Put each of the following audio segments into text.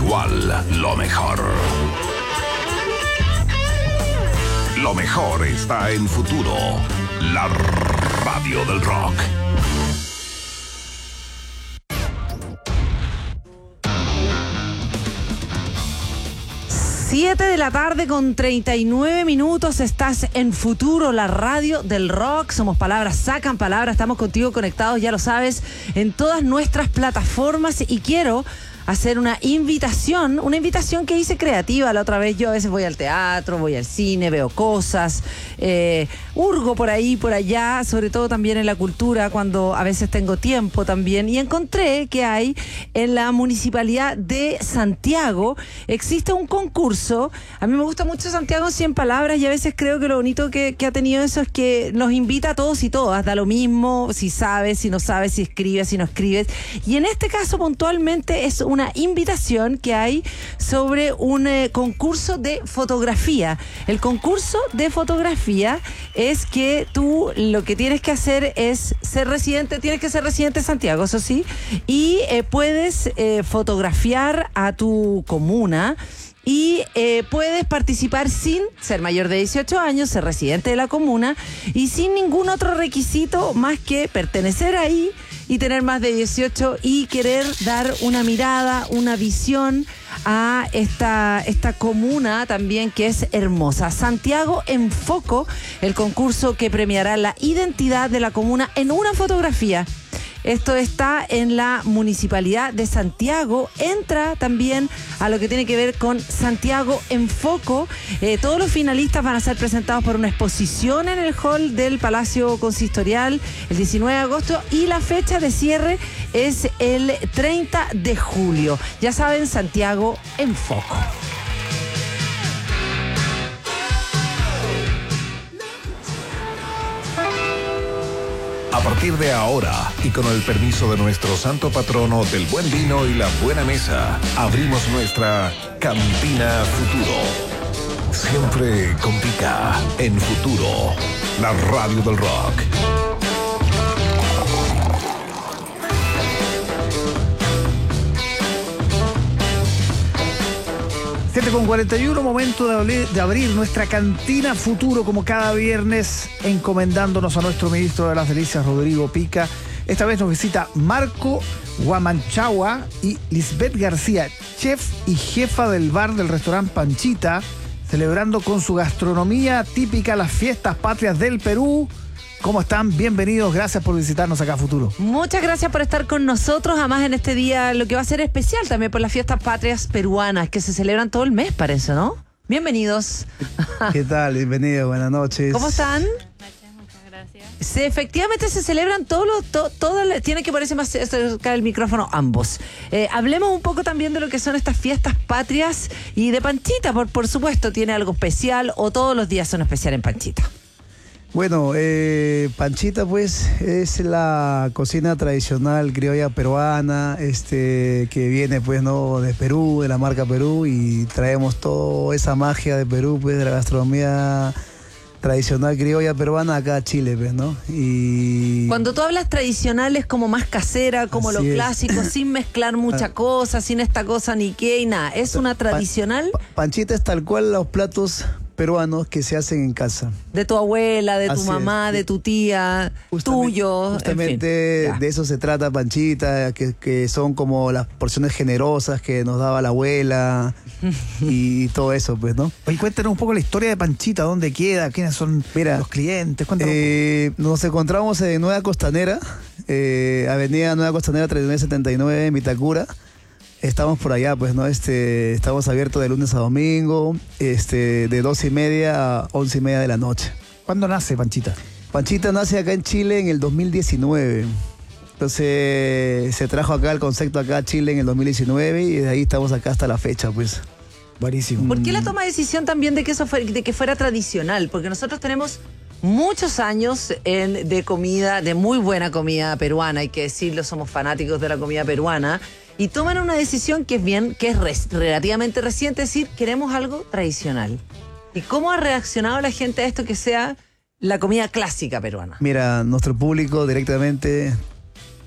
igual lo mejor. Lo mejor está en Futuro, la radio del rock. Siete de la tarde con 39 minutos, estás en Futuro, la radio del rock. Somos palabras, sacan palabras, estamos contigo conectados, ya lo sabes, en todas nuestras plataformas. Y quiero hacer una invitación que hice creativa la otra vez. Yo a veces voy al teatro, voy al cine, veo cosas, hurgo por ahí, por allá, sobre todo también en la cultura, cuando a veces tengo tiempo también. Y encontré que hay en la Municipalidad de Santiago, existe un concurso. A mí me gusta mucho Santiago en 100 palabras y a veces creo que lo bonito que ha tenido eso es que nos invita a todos y todas, da lo mismo si sabes, si no sabes, si escribes, si no escribes. Y en este caso puntualmente es una invitación que hay sobre un concurso de fotografía. El concurso de fotografía es que tú lo que tienes que hacer es ser residente, tienes que ser residente de Santiago, eso sí, y puedes fotografiar a tu comuna. Y puedes participar sin ser mayor de 18 años, ser residente de la comuna y sin ningún otro requisito más que pertenecer ahí y tener más de 18 y querer dar una mirada, una visión a esta comuna también que es hermosa. Santiago en Foco, el concurso que premiará la identidad de la comuna en una fotografía. Esto está en la Municipalidad de Santiago. Entra también a lo que tiene que ver con Santiago en Foco. Todos los finalistas van a ser presentados por una exposición en el hall del Palacio Consistorial el 19 de agosto y la fecha de cierre es el 30 de julio. Ya saben, Santiago en Foco. A partir de ahora, y con el permiso de nuestro santo patrono del buen vino y la buena mesa, abrimos nuestra Cantina Futuro. Siempre con pica en Futuro, la radio del rock. Con 41, momento de abrir nuestra Cantina Futuro como cada viernes, encomendándonos a nuestro ministro de las Delicias, Rodrigo Pica. Esta vez nos visita Marco Guamanchagua y Lisbeth García, chef y jefa del bar del restaurante Panchita, celebrando con su gastronomía típica las fiestas patrias del Perú. ¿Cómo están? Bienvenidos, gracias por visitarnos acá a Futuro. Muchas gracias por estar con nosotros, además en este día lo que va a ser especial también por las fiestas patrias peruanas que se celebran todo el mes, parece, ¿no? Bienvenidos. ¿Qué tal? Bienvenidos, buenas noches. ¿Cómo están? Muchas gracias. Efectivamente se celebran tiene que ponerse más cerca del micrófono ambos. Hablemos un poco también de lo que son estas fiestas patrias y de Panchita, por supuesto, ¿tiene algo especial o todos los días son especiales en Panchita? Bueno, Panchita pues es la cocina tradicional criolla peruana, que viene pues no de Perú, de la marca Perú, y traemos toda esa magia de Perú, pues de la gastronomía tradicional criolla peruana acá a Chile, pues, ¿no? Y cuando tú hablas tradicional es como más casera, como así lo es. clásico, sin mezclar mucha cosa, sin esta cosa ni qué y nada. ¿Es una tradicional? Panchita es tal cual los platos peruanos que se hacen en casa. De tu abuela, de tu Así mamá, es. de tu tía, tuyo. Justamente en fin, de eso se trata Panchita, que son como las porciones generosas que nos daba la abuela y todo eso, pues, ¿no? Oye, cuéntanos un poco la historia de Panchita, dónde queda, quiénes son los clientes, cuéntanos nos encontramos en Nueva Costanera, Avenida Nueva Costanera 3979 en Vitacura. Estamos por allá, pues, ¿no? Estamos abiertos de lunes a domingo, de 2:30 a 11:30 de la noche. ¿Cuándo nace Panchita? Panchita nace acá en Chile en el 2019. Entonces se trajo acá el concepto acá a Chile en el 2019 y de ahí estamos acá hasta la fecha, pues. Buenísimo. ¿Por qué la toma de decisión también de que fuera tradicional? Porque nosotros tenemos muchos años de comida, de muy buena comida peruana, hay que decirlo, somos fanáticos de la comida peruana. Y toman una decisión que es relativamente reciente, es decir, queremos algo tradicional. ¿Y cómo ha reaccionado la gente a esto que sea la comida clásica peruana? Mira, nuestro público directamente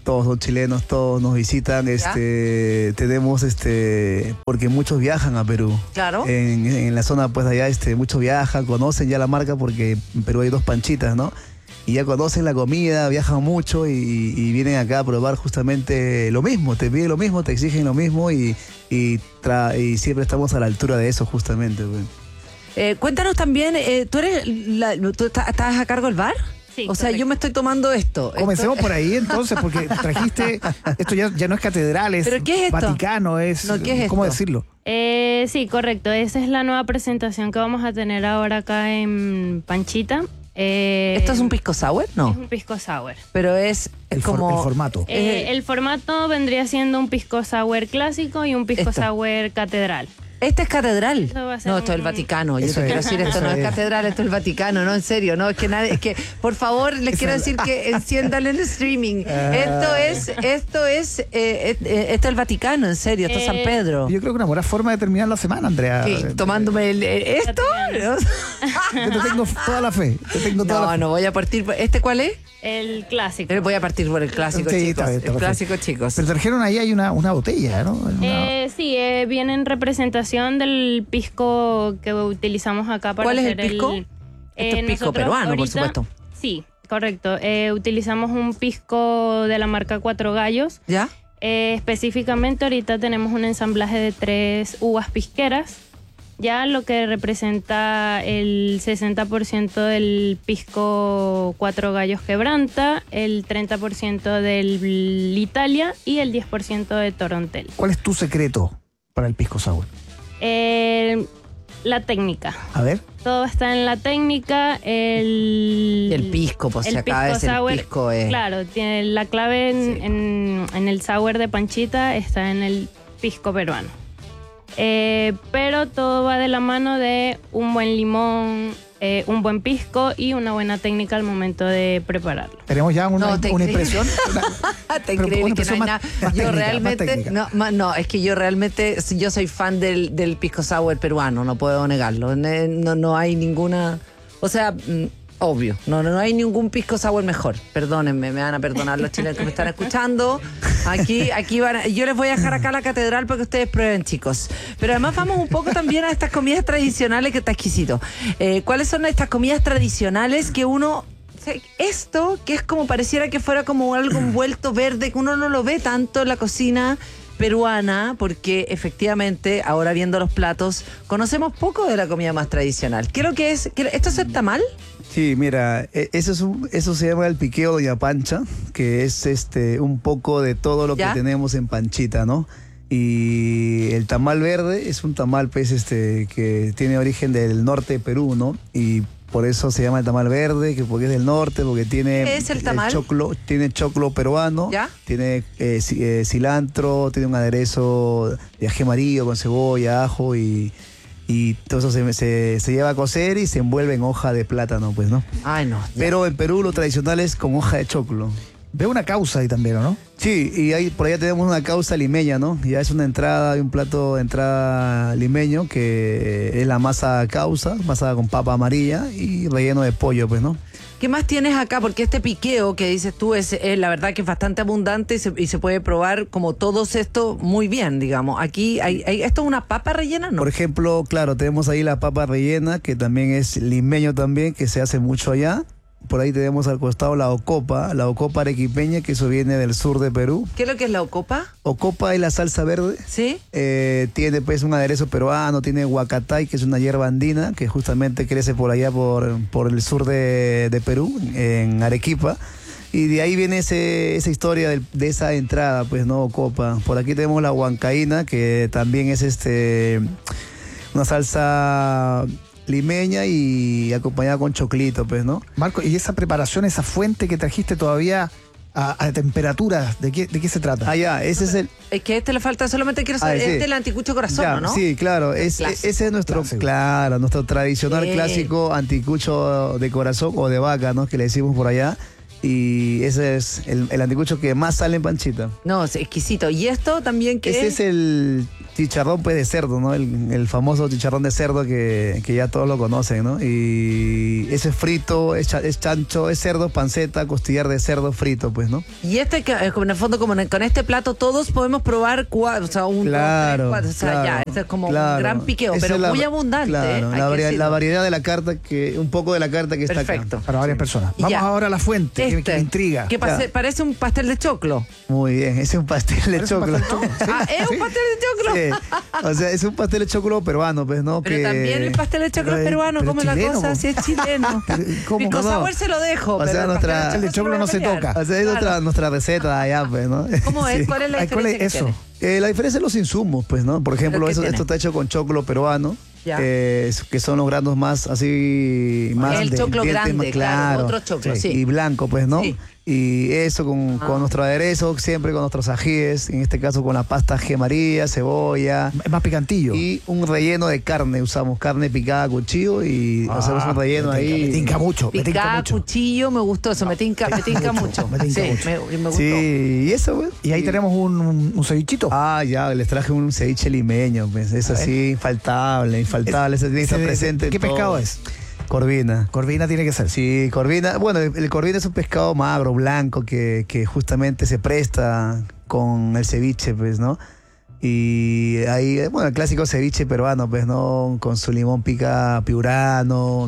todos son chilenos, todos nos visitan, tenemos porque muchos viajan a Perú. Claro. En la zona pues allá muchos viajan, conocen ya la marca porque en Perú hay 2 panchitas, ¿no? Y ya conocen la comida, viajan mucho y vienen acá a probar justamente lo mismo, te piden lo mismo, te exigen lo mismo y siempre estamos a la altura de eso justamente. Pues. Cuéntanos también, ¿tú estás a cargo del bar? Sí, o sea, yo me estoy tomando esto. Comencemos por ahí entonces, porque trajiste, esto ya no es catedral, es, ¿Pero qué es esto? Vaticano, es, No, ¿qué es ¿cómo esto? decirlo? Sí, correcto. Esa es la nueva presentación que vamos a tener ahora acá en Panchita. ¿Esto es un pisco sour? Es No, un pisco sour. pero es El como... formato. El formato vendría siendo un pisco sour clásico y un pisco Esto. sour catedral. Este es catedral. Eso va a ser No, esto es el un- Vaticano. Yo Eso te quiero es, decir, esto eso no es es. catedral, esto es el Vaticano. No, en serio, no, es que por favor, les quiero decir que enciendan el streaming. Esto es el Vaticano, en serio, esto es San Pedro. Yo creo que una buena forma de terminar la semana, Andrea. ¿Qué? Tomándome esto. Yo te tengo toda la fe. Te tengo toda la No, fe. no voy a partir. ¿Este cuál es? El clásico. Voy a partir por el clásico, Sí, chicos. está bien, está El perfecto. clásico, chicos. Pero trajeron ahí hay una botella, ¿no? Sí, viene en representación del pisco que utilizamos acá para ¿Cuál es el hacer pisco? Esto es pisco nosotros peruano, por ahorita- supuesto. Sí, correcto. Utilizamos un pisco de la marca Cuatro Gallos. ¿Ya? Específicamente ahorita tenemos un ensamblaje de 3 uvas pisqueras, ya lo que representa el 60% del pisco Cuatro Gallos Quebranta, el 30% del Italia y el 10% de Torontel. ¿Cuál es tu secreto para el pisco sour? La técnica. A ver. Todo está en la técnica. El pisco, pues si acá es el pisco. Claro, tiene la clave en el sour de Panchita está en el pisco peruano. Pero todo va de la mano de un buen limón, un buen pisco y una buena técnica al momento de prepararlo. Tenemos ya una impresión. Te Pero increíble una que no hay impresión nada. más Yo técnica, realmente, más técnica. no, es que yo realmente, yo soy fan del pisco sour peruano, no puedo negarlo. No hay ninguna, o sea, obvio, no hay ningún pisco sour mejor. Perdónenme, me van a perdonar los chilenos que me están escuchando. Aquí yo les voy a dejar acá la catedral para que ustedes prueben, chicos. Pero además vamos un poco también a estas comidas tradicionales que está exquisito. ¿Cuáles son estas comidas tradicionales que uno... Esto, que es como pareciera que fuera como algo envuelto verde, que uno no lo ve tanto en la cocina peruana, porque efectivamente, ahora viendo los platos, conocemos poco de la comida más tradicional. ¿Qué es lo que es? ¿Esto es el tamal? Sí, mira, eso se llama el piqueo Doña Pancha, que es un poco de todo lo ¿Ya? que tenemos en Panchita, ¿no? Y el tamal verde es un tamal pues que tiene origen del norte de Perú, ¿no? Y por eso se llama el tamal verde, que porque es del norte, porque tiene ¿Qué es el tamal? tiene choclo peruano, ¿Ya? tiene cilantro, tiene un aderezo de ají amarillo con cebolla, ajo y todo eso se lleva a cocer y se envuelve en hoja de plátano, pues, ¿no? Ay, no. ya. Pero en Perú lo tradicional es con hoja de choclo. Veo una causa ahí también, ¿o no? Sí, y por allá tenemos una causa limeña, ¿no? Ya es una entrada, un plato de entrada limeño que es la masa causa, masa con papa amarilla y relleno de pollo, pues, ¿no? ¿Qué más tienes acá? Porque este piqueo que dices tú es la verdad que es bastante abundante y se puede probar como todos esto muy bien, digamos. Aquí ¿esto es una papa rellena? No. Por ejemplo, claro, tenemos ahí la papa rellena, que también es limeño también, que se hace mucho allá. Por ahí tenemos al costado la ocopa arequipeña, que eso viene del sur de Perú. ¿Qué es lo que es la ocopa? Ocopa es la salsa verde. ¿Sí? Tiene pues un aderezo peruano, tiene huacatay, que es una hierba andina, que justamente crece por allá por el sur de Perú, en Arequipa. Y de ahí viene esa historia de esa entrada, pues, ¿no? Ocopa. Por aquí tenemos la huancaína, que también es una salsa limeña y acompañada con choclito, pues, ¿no? Marco, y esa preparación, esa fuente que trajiste todavía a temperatura, ¿de qué se trata? Ah, ya, ese es el... Es que le falta, solamente quiero saber, sí. este es el anticucho corazón, Ya, ¿no? sí, claro, Clásico. ese es nuestro, Clásico. claro, nuestro tradicional Sí. clásico anticucho de corazón o de vaca, ¿no? Que le decimos por allá. Y ese es el anticucho que más sale en Panchita. No, es exquisito. ¿Y esto también qué Ese es? es el chicharrón pues de cerdo, ¿no? El famoso chicharrón de cerdo que ya todos lo conocen, ¿no? Y ese es frito, es chancho, es cerdo, panceta, costillar de cerdo frito, pues, ¿no? Y este que en el fondo como con este plato todos podemos probar cuatro, o sea, un, Claro, dos, tres, cuatro, o sea, claro, ya, este es como claro. un gran piqueo, Esa pero es la- muy abundante. Claro, hay la, que decirlo. variedad de la carta, un poco de la carta que está Perfecto. acá. Para varias personas. Y Vamos ya. ahora a la fuente, que me intriga. Que Claro. parece un pastel de choclo. Muy bien, ese es un pastel de Parece un choclo. pastel de choclo, ¿sí? Ah, es un pastel de choclo. Sí. O sea, es un pastel de choclo peruano, pues, ¿no? Pero también el pastel de choclo es peruano, pero ¿cómo es la chileno, cosa? po. Si es chileno. ¿Cómo? Pico No, no. sabor se lo dejo. O sea, pero el nuestra- pastel el de choclo no se voy a toca. O sea, es Claro. nuestra receta allá, pues, ¿no? ¿Cómo es? Sí. ¿Cuál es la Ay, ¿cuál diferencia es que eso? tiene? La diferencia es los insumos, pues, ¿no? Por ejemplo, ¿Pero qué esto tiene? está hecho con choclo peruano, Ya. que son los granos más así, más El choclo dientes grande, más claro, otro choclo, sí. Y blanco, pues, ¿no? Sí. Y eso con nuestro aderezo, siempre con nuestros ajíes, en este caso con la pasta ají María, cebolla. Es más picantillo. Y un relleno de carne, usamos carne picada a cuchillo y hacemos un relleno me ahí. tinca mucho, me tinca Picada, mucho. cuchillo, me gustó eso, me tinca mucho. me tinca Sí, mucho. me gustó. Sí, y eso, pues. Y ahí tenemos un cevichito. Ah, ya, les traje un ceviche limeño, pues, es así, infaltable, ese tiene que estar presente. ¿Qué en todo. pescado es? Corvina. Corvina tiene que ser. Sí, corvina, bueno, el corvina es un pescado magro, blanco, que justamente se presta con el ceviche, pues, ¿no? Y ahí, bueno, el clásico ceviche peruano, pues, ¿no? Con su limón pica piurano,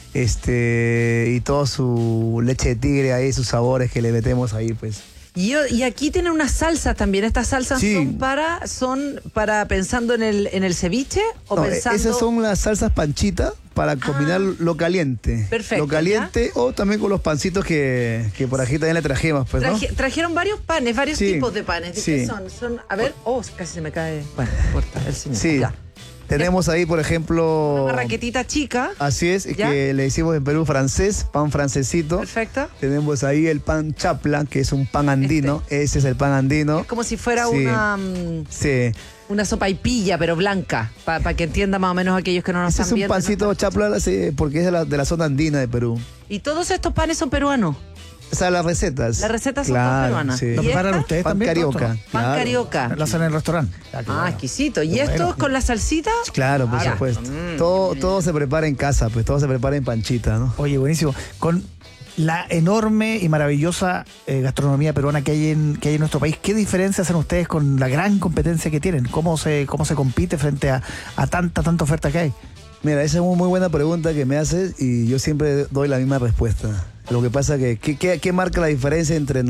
y todo su leche de tigre ahí, sus sabores que le metemos ahí, pues. Y aquí tienen unas salsas también. ¿Estas salsas Sí. son para pensando en el ceviche o No, pensando? esas son las salsas panchita para combinar lo caliente. Perfecto, Lo caliente o también con los pancitos que por aquí también le trajimos, pues, ¿no? Trajeron varios panes, varios Sí, tipos de panes. ¿De sí. qué son? A ver, casi se me cae. Bueno, no importa, el señor. Sí. Ya. Tenemos ahí, por ejemplo... Una raquetita chica. Así es, ¿Ya? que le decimos en Perú francés, pan francesito. Perfecto. Tenemos ahí el pan chapla, que es un pan andino. Ese es el pan andino. Es como si fuera Sí. Sí. una sopaipilla, pero blanca, para que entienda más o menos aquellos que no nos Ese están es un viendo. pancito chapla porque es de la zona andina de Perú. Y todos estos panes son peruanos. O sea, las recetas. Las recetas son todas peruanas. Sí. ¿Lo ¿Y preparan esta? ustedes Pan también? carioca. Toto? Pan claro. carioca. Lo hacen en el restaurante. Ah, exquisito. ¿Y Bueno. estos con la salsita? Claro, por Ya. supuesto. Todo se prepara en casa, pues todo se prepara en panchita, ¿no? Oye, buenísimo. Con la enorme y maravillosa gastronomía peruana que hay en nuestro país, ¿qué diferencia hacen ustedes con la gran competencia que tienen? ¿Cómo se compite frente a tanta oferta que hay? Mira, esa es una muy buena pregunta que me haces y yo siempre doy la misma respuesta. Lo que pasa que, ¿qué marca la diferencia entre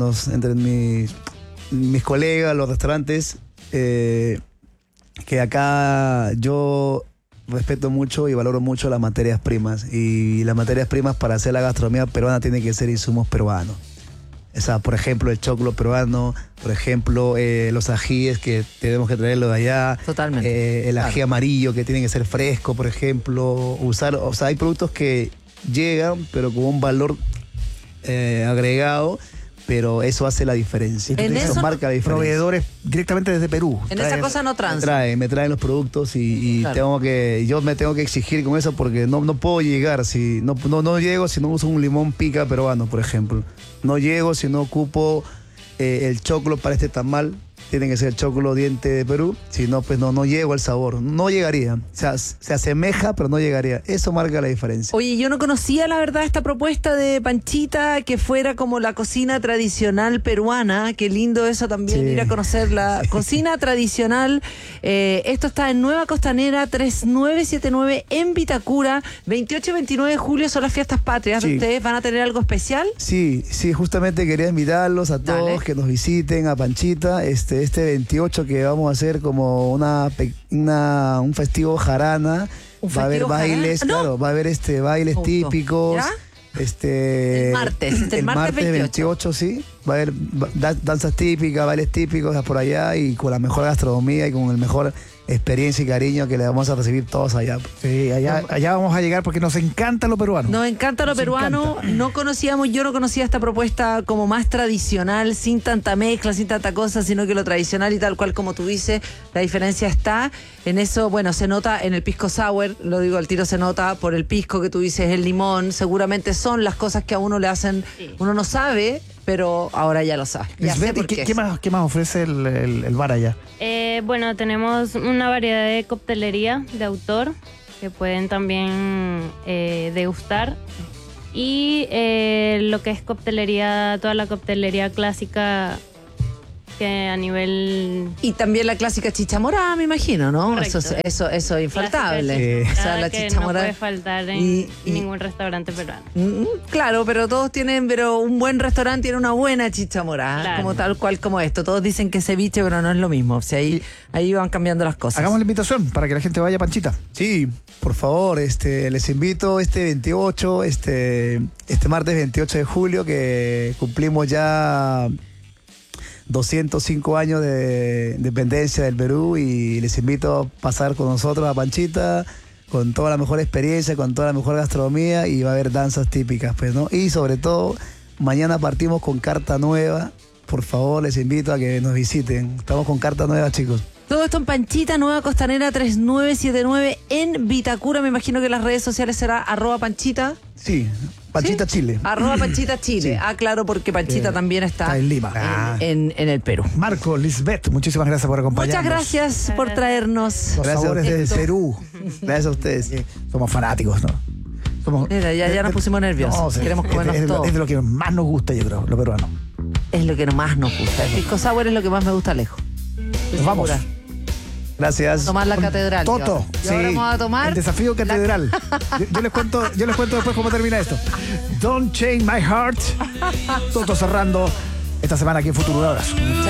mis colegas, los restaurantes? Que acá yo respeto mucho y valoro mucho las materias primas. Y las materias primas para hacer la gastronomía peruana tienen que ser insumos peruanos. O sea, por ejemplo, el choclo peruano, por ejemplo, los ajíes que tenemos que traerlo de allá. Totalmente. El ají amarillo que tiene que ser fresco, por ejemplo. Hay productos que llegan, pero con un valor agregado, pero eso hace la diferencia. En eso marca la diferencia. Proveedores directamente desde Perú. En esa cosa no Me transa. me traen los productos y Claro. yo me tengo que exigir con eso porque no puedo llegar no llego si no uso un limón pica peruano, por ejemplo. No llego si no ocupo el choclo para este tamal. Tiene que ser el choclo diente de Perú, si no, pues no llego al sabor. No llegaría. O sea, se asemeja, pero no llegaría. Eso marca la diferencia. Oye, yo no conocía la verdad esta propuesta de Panchita, que fuera como la cocina tradicional peruana. Qué lindo eso también, Sí. ir a conocer la cocina tradicional. Esto está en Nueva Costanera 3979 en Vitacura. 28 y 29 de julio son las fiestas patrias. Sí. ¿Ustedes van a tener algo especial? Sí, justamente quería invitarlos a todos Dale. que nos visiten a Panchita. Este 28 que vamos a hacer como un festivo jarana. ¿Un Va a haber festivo bailes, jarana? ¡No! claro, va a haber bailes Me gustó. típicos. ¿Ya? El martes, el martes 28, sí. Va a haber danzas típicas, bailes típicos por allá y con la mejor gastronomía y con el mejor experiencia y cariño que le vamos a recibir todos allá. Sí, allá vamos a llegar porque nos encanta lo peruano. Nos encanta lo peruano. Yo no conocía esta propuesta como más tradicional, sin tanta mezcla, sin tanta cosa, sino que lo tradicional y tal cual como tú dices, la diferencia está en eso. Bueno, se nota en el pisco sour, lo digo al tiro, se nota por el pisco que tú dices, el limón, seguramente son las cosas que a uno le hacen, uno no sabe, pero ahora ya lo sabe. Ya sé Lisbeth, por ¿qué más ofrece el bar allá? Bueno, tenemos una variedad de coctelería de autor que pueden también degustar. Y lo que es coctelería, toda la coctelería clásica que a nivel... Y también la clásica chicha morada, me imagino, ¿no? Correcto. Eso es infaltable. Clásica chicha O sea, la que chicha no morada. puede faltar en ningún restaurante peruano. Claro, pero todos tienen, pero un buen restaurante tiene una buena chicha morada, Claro. como tal cual como esto. Todos dicen que es ceviche, pero no es lo mismo. O sea, ahí van cambiando las cosas. Hagamos la invitación para que la gente vaya, Panchita. Sí, por favor, les invito este 28, este martes 28 de julio, que cumplimos ya 205 años de independencia del Perú, y les invito a pasar con nosotros a Panchita, con toda la mejor experiencia, con toda la mejor gastronomía, y va a haber danzas típicas, pues, ¿no? Y sobre todo, mañana partimos con carta nueva. Por favor, les invito a que nos visiten. Estamos con carta nueva, chicos. Todo esto en Panchita, Nueva Costanera 3979 en Vitacura. Me imagino que las redes sociales será @Panchita. Sí, Panchita ¿Sí? Chile. @Panchita Chile. Sí. Claro, porque Panchita también está en Lima. en el Perú. Marco, Lisbeth, muchísimas gracias por acompañarnos. Muchas gracias por traernos. Los Gracias a sabores del ustedes. Perú. Gracias a ustedes. Somos fanáticos, ¿no? Somos, Mira, ya nos pusimos nerviosos. sí, Queremos comernos todo. Es de lo que más nos gusta, yo creo, lo peruano. Es lo que más nos gusta. El pisco sour es lo que más me gusta lejos. Nos vamos. Gracias. Tomar la catedral. Toto. Y ahora vamos a tomar el desafío catedral. Yo les cuento después cómo termina esto. Don't Change My Heart. Toto cerrando esta semana aquí en Futuro. Un abrazo. Chao.